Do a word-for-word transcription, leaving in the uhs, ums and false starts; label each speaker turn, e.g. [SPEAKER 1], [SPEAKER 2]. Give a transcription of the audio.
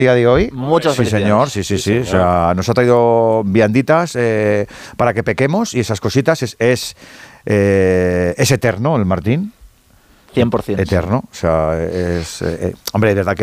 [SPEAKER 1] día de hoy.
[SPEAKER 2] Muchas
[SPEAKER 1] Sí, señor, sí, sí, sí. sí. O sea, nos ha traído vianditas eh, para que pequemos y esas cositas. Es, es, eh, es eterno el Martín.
[SPEAKER 2] cien por ciento.
[SPEAKER 1] Eterno. O sea, es... Eh, hombre, de verdad que